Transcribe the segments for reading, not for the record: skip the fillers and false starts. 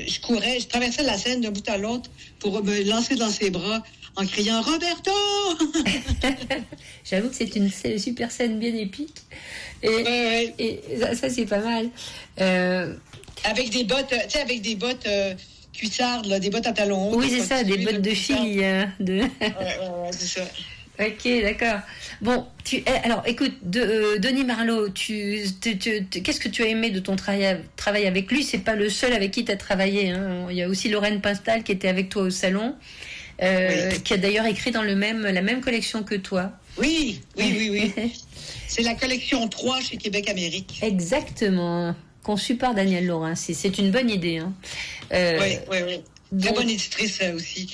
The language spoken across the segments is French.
je courais, je traversais la scène d'un bout à l'autre pour me lancer dans ses bras en criant « Roberto !» J'avoue que c'est une super scène bien épique. Et ça, c'est pas mal. Avec des bottes, tu sais, cuissardes, là, des bottes à talons hauts. Oui, c'est ça, des bottes de filles. Ouais, c'est ça. Ok, d'accord. Bon, alors, écoute, Denis Marlot, qu'est-ce que tu as aimé de ton travail avec lui? C'est pas le seul avec qui tu as travaillé. Hein. Il y a aussi Lorraine Pintal qui était avec toi au salon, qui a d'ailleurs écrit dans la même collection que toi. Oui. C'est la collection 3 chez Québec Amérique. Exactement. Conçue par Daniel Lorrain. C'est une bonne idée. Hein. Oui. Très bonne éditrice aussi.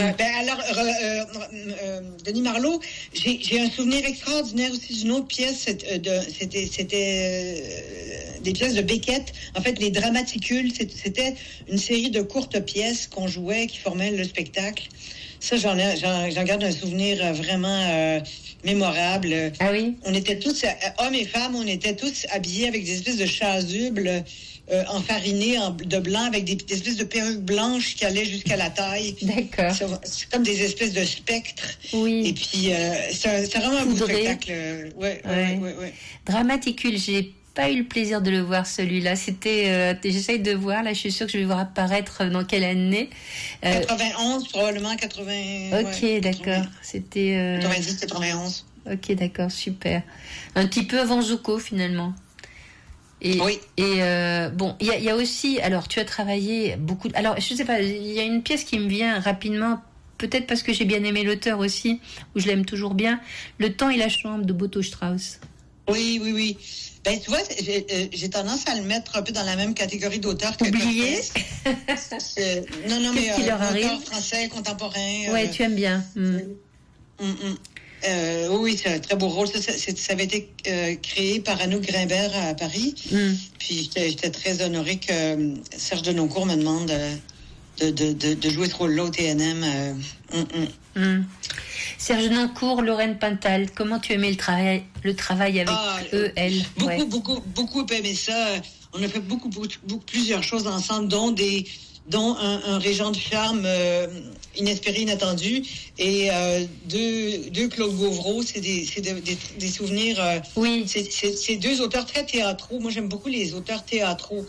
Denis Marlot, j'ai un souvenir extraordinaire aussi d'une autre pièce. C'était des pièces de Beckett. En fait, les Dramaticules, c'était une série de courtes pièces qu'on jouait qui formaient le spectacle. Ça, j'en garde un souvenir vraiment mémorable. Ah oui? On était tous, hommes et femmes, on était tous habillés avec des espèces de chasubles enfarinés de blanc avec des espèces de perruques blanches qui allaient jusqu'à la taille. D'accord. C'est comme des espèces de spectres. Oui. Et puis, c'est vraiment un beau spectacle. Ouais. Dramaticule, j'ai pas eu le plaisir de le voir celui-là. C'était, j'essaye de voir, là je suis sûre que je vais voir apparaître dans quelle année. 91, probablement 80. Ok, d'accord. C'était... 90, 91. Ok, d'accord, super. Un petit peu avant Zuko, finalement. Oui. Et bon, il y a aussi... Alors, tu as travaillé beaucoup... Alors, je sais pas, il y a une pièce qui me vient rapidement, peut-être parce que j'ai bien aimé l'auteur aussi, ou je l'aime toujours bien, Le temps et la chambre de Boto Strauss. Oui. Ben, tu vois, j'ai tendance à le mettre un peu dans la même catégorie d'auteurs que Oublié. Non, mais auteur français contemporain. Ouais, tu aimes bien. Oui, c'est un très beau rôle. Ça avait été créé par Anouk Grimbert à Paris. Puis j'étais très honorée que Serge Denoncourt me demande de jouer ce rôle-là au TNM. Serge Denoncourt, Lorraine Pintal, comment tu aimais le travail avec eux, elles? Beaucoup aimé ça. On a fait plusieurs choses ensemble, dont un régent de charme inespéré, inattendu, et deux Claude Gauvreau. C'est des souvenirs. Oui. C'est deux auteurs très théâtraux. Moi, j'aime beaucoup les auteurs théâtraux.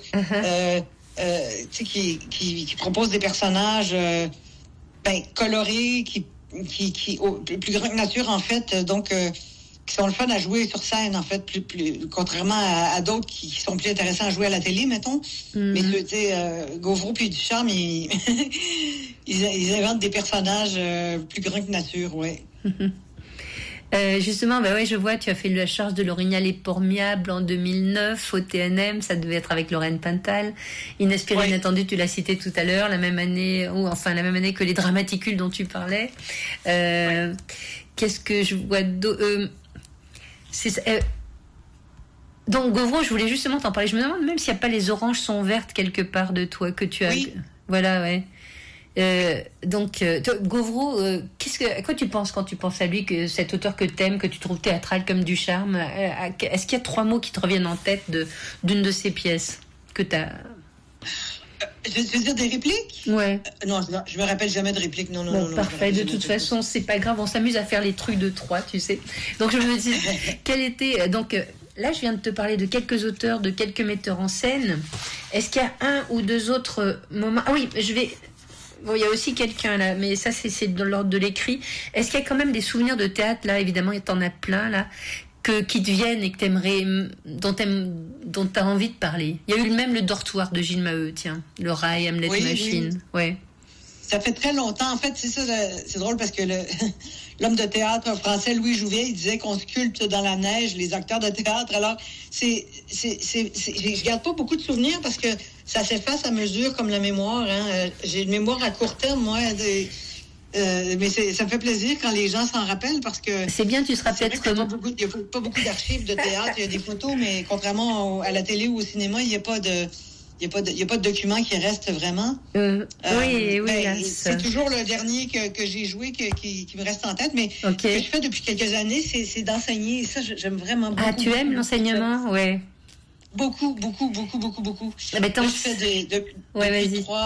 Qui proposent des personnages colorés, qui plus grand que nature, en fait, donc qui sont le fun à jouer sur scène, en fait, contrairement à d'autres qui sont plus intéressants à jouer à la télé, mettons. Mais tu sais, Gauvreau puis Ducharme, ils inventent des personnages plus grands que nature, ouais. Justement, je vois, tu as fait la charge de l'Orignal et Pormiable en 2009 au TNM, ça devait être avec Lorraine Pintal. Inespéré, inattendu, tu l'as cité tout à l'heure, la même année que les Dramaticules dont tu parlais. Qu'est-ce que je vois d'autre? Donc Gauvreau, je voulais justement t'en parler. Je me demande même s'il n'y a pas les oranges sont vertes quelque part de toi que tu as. Oui. Voilà, ouais. Donc, Gauvreau, à quoi tu penses quand tu penses à lui, que cet auteur que t'aimes, que tu trouves théâtral comme Ducharme? Est-ce qu'il y a 3 mots qui te reviennent en tête d'une de ses pièces que t'as? Je veux dire des répliques? Ouais. Non, je me rappelle jamais de répliques. Non. Parfait. De toute façon, c'est pas grave. On s'amuse à faire les trucs de 3, tu sais. Donc, je me dis, quel était... Donc, là, je viens de te parler de quelques auteurs, de quelques metteurs en scène. Est-ce qu'il y a un ou deux autres moments... Ah oui, Bon, il y a aussi quelqu'un là, mais ça c'est dans l'ordre de l'écrit. Est-ce qu'il y a quand même des souvenirs de théâtre là? Évidemment, il y en a plein là, qui te viennent et que t'aimerais, dont t'as envie de parler. Il y a eu même le dortoir de Gilles Maheu, tiens, le rail, Hamlet Machine. Oui. Ouais. Ça fait très longtemps. En fait, c'est ça, c'est drôle parce que l'homme de théâtre français, Louis Jouvet, il disait qu'on sculpte dans la neige les acteurs de théâtre. Alors, je garde pas beaucoup de souvenirs parce que ça s'efface à mesure comme la mémoire. Hein. J'ai une mémoire à court terme, moi. Mais ça me fait plaisir quand les gens s'en rappellent parce que... C'est bien, tu seras peut-être... Il n'y a pas beaucoup d'archives de théâtre. Il y a des photos, mais contrairement à la télé ou au cinéma, il n'y a pas de... Il n'y a pas de document qui reste vraiment. Oui. C'est toujours le dernier que j'ai joué qui me reste en tête, mais ce que je fais depuis quelques années, c'est d'enseigner. Et ça, j'aime vraiment beaucoup. Ah, tu aimes l'enseignement? Oui. Beaucoup. Ah, ben, Je fais vas-y.